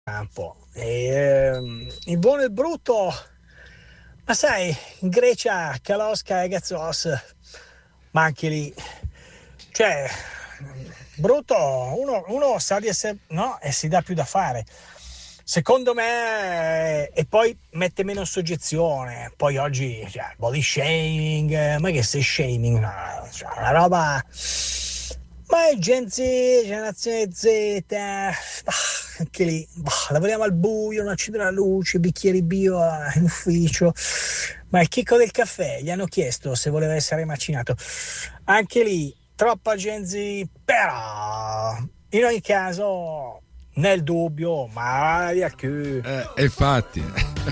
campo. Il buono e il brutto, ma sai, in Grecia Kalosca e Gazzos, ma anche lì, cioè, brutto, uno sa di essere, no, e si dà più da fare. Secondo me, e poi mette meno soggezione. Poi oggi, cioè, body shaming, ma che sei shaming? No, cioè, una roba. Ma è Gen Z, generazione Z, anche lì, lavoriamo al buio, non accendere la luce, bicchieri bio in ufficio. Ma il chicco del caffè, gli hanno chiesto se voleva essere macinato. Anche lì, troppa Gen Z, però in ogni caso, nel dubbio, ma via che. Infatti.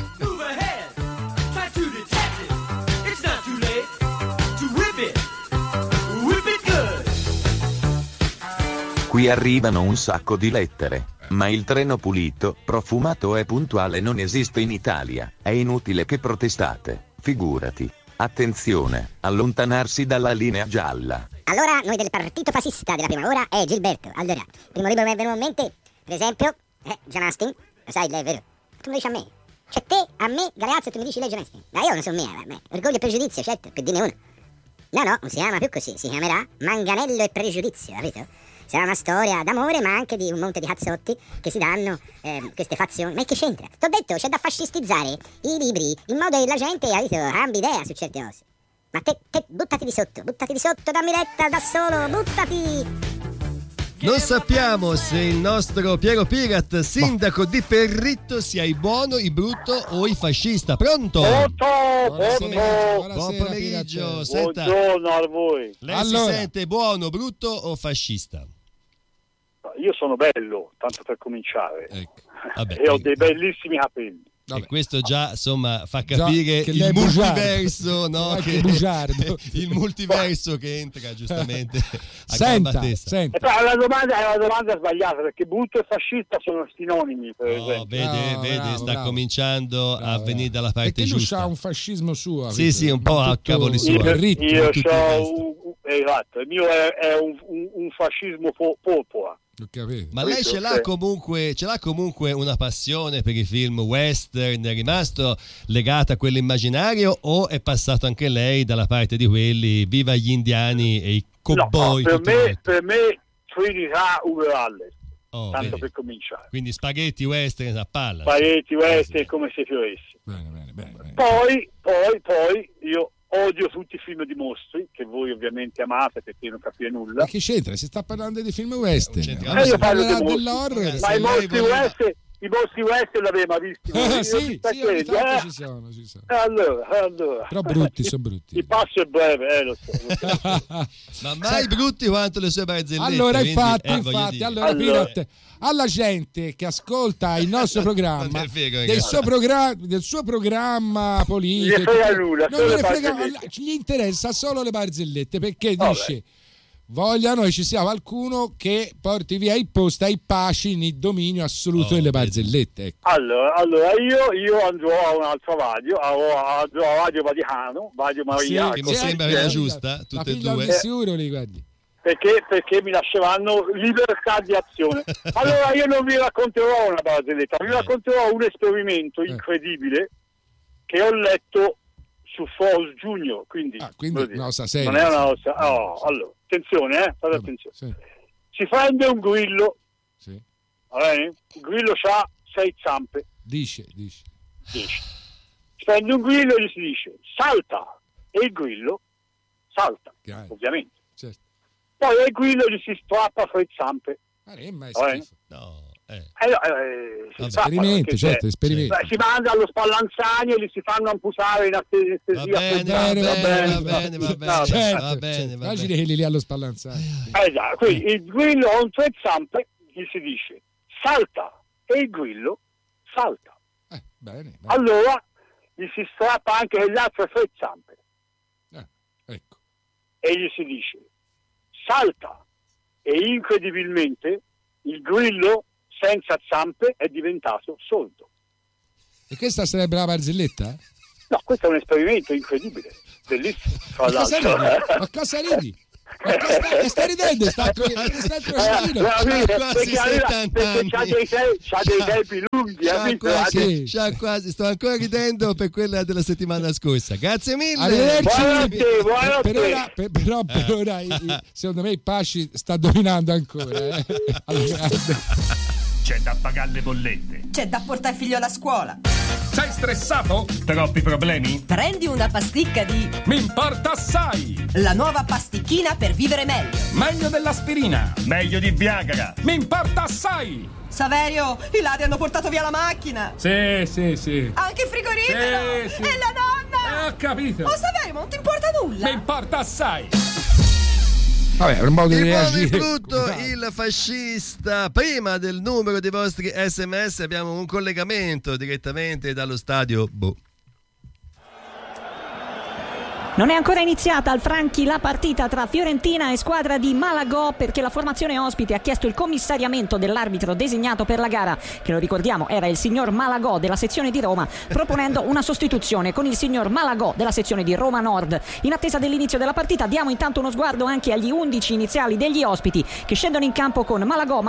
Qui arrivano un sacco di lettere, ma il treno pulito, profumato e puntuale non esiste in Italia. È inutile che protestate, figurati. Attenzione, allontanarsi dalla linea gialla. Allora, noi del partito fascista della prima ora è Gilberto. Allora, il primo libro che mi è venuto in mente, per esempio, è Jane Austen. Lo sai, lei è vero? Tu lo dici a me. Cioè te, a me, Galeazzo, tu mi dici lei Jane Austen. Ma io non so mia, orgoglio e pregiudizio, certo, per dirne uno. No, non si chiama più così, si chiamerà Manganello e Pregiudizio, capito? Sarà una storia d'amore, ma anche di un monte di cazzotti che si danno queste fazioni. Ma che c'entra? T'ho detto, c'è da fascistizzare i libri in modo che la gente cambi idea su certe cose. Ma te buttati di sotto, dammi retta da solo, buttati! Non sappiamo se il nostro Piero Pirat, sindaco di Perritto, sia il buono, il brutto o il fascista. Pronto? Buon pomeriggio. Senta, buongiorno a voi. Lei si sente buono, brutto o fascista? Io sono bello, tanto per cominciare. Ecco. Vabbè, e ho dei bellissimi capelli. E questo già insomma fa capire che il multiverso, no? Che il multiverso che entra giustamente a senta. La domanda è una domanda sbagliata, perché brutto e fascista sono sinonimi, per esempio. Vede, sta cominciando a venire dalla parte perché giusta. Lui ha un fascismo suo. Sì, un po' a cavoli suoi. Io esatto, il mio è un fascismo popola. Ma lei ce l'ha comunque una passione per i film western? È rimasto legata a quello immaginario o è passato anche lei dalla parte di quelli viva gli indiani e i cowboy? No, per me Trinità uguale, tanto per cominciare. Quindi spaghetti western a palla. Spaghetti western come se fioresse. Bene. Poi io odio tutti i film di mostri, che voi ovviamente amate perché non capite nulla. Ma che c'entra? Si sta parlando di film western. Io parlo dell'horror. Ma i mostri western l'avevo mai visti. Sì, ogni tanto ci sono. Allora. Però sono brutti. Il passo è breve, lo so. Ma mai brutti quanto le sue barzellette. Allora, infatti, allora. Pirat, alla gente che ascolta il nostro programma, del suo programma politico, gli interessa solo le barzellette, perché dice vogliano e ci sia qualcuno che porti via il posto ai paci nel dominio assoluto delle barzellette. Ecco. Allora io andrò a un'altra radio, andrò a Radio Vaticano, Radio Maria, che mi sembra la giusta, tutte e due. Sicuro li guardi. Perché mi lasceranno libertà di azione. Allora io non vi racconterò una barzelletta, vi racconterò un esperimento incredibile che ho letto su Fos Junior, quindi una cosa seria. Non è una cosa. Allora, attenzione, fate attenzione. Sì. Si prende un grillo. Sì. Va bene? Il grillo ha 6 zampe. Dice. Si prende un grillo e gli si dice salta, e il grillo salta, ovviamente. Certo. Poi il grillo gli si strappa 3 zampe. Esperimento. Si manda allo Spallanzani e gli si fanno amputare in anestesia. Va bene. Immagini che lì allo Spallanzani. Esatto, quindi il grillo con 3 zampe gli si dice salta, e il grillo salta. Bene. Allora gli si strappa anche le altre 3 zampe. Ecco. E gli si dice salta, e incredibilmente il grillo senza zampe è diventato sordo. E questa sarebbe la barzelletta? No, questo è un esperimento incredibile, bellissimo. Ma cosa ridi? Sta ridendo, sta c'ha dei tempi lunghi, sto ancora ridendo per quella della settimana scorsa. Grazie mille. Arrivederci. Però per ora secondo me il Pasci sta dominando ancora. C'è da pagare le bollette. C'è da portare il figlio alla scuola. Sei stressato? Troppi problemi? Prendi una pasticca di Mi importa assai! la nuova pasticchina per vivere meglio. Meglio dell'aspirina. Meglio di Viagra. Mi importa assai! Saverio, i ladri hanno portato via la macchina. Sì. Anche il frigorifero. Sì. E la nonna. Ho capito. Oh Saverio, ma non ti importa nulla? Mi importa assai! Vabbè, un modo di reagire. Il brutto, il fascista. Prima del numero dei vostri SMS abbiamo un collegamento direttamente dallo stadio. Non è ancora iniziata al Franchi la partita tra Fiorentina e squadra di Malagò, perché la formazione ospite ha chiesto il commissariamento dell'arbitro designato per la gara, che lo ricordiamo era il signor Malagò della sezione di Roma, proponendo una sostituzione con il signor Malagò della sezione di Roma Nord. In attesa dell'inizio della partita diamo intanto uno sguardo anche agli 11 iniziali degli ospiti, che scendono in campo con Malagò.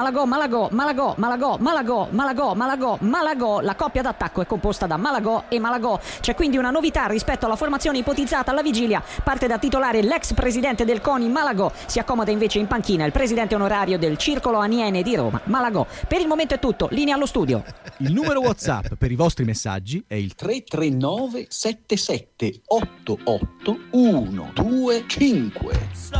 La coppia d'attacco è composta da Malagò e Malagò. C'è quindi una novità rispetto alla formazione ipotizzata alla vigilia. Parte da titolare l'ex presidente del CONI Malagò, si accomoda invece in panchina il presidente onorario del Circolo Aniene di Roma, Malagò. Per il momento è tutto, linea allo studio. Il numero WhatsApp per i vostri messaggi è il 339 77 88 125.